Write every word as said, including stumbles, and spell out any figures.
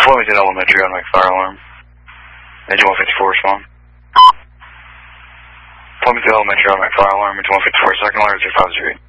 Flemington Elementary, automatic fire alarm. Engine one fifty-four, respond. Flemington Elementary, automatic fire alarm. Engine one fifty-four, second alarm, zero five zero eight.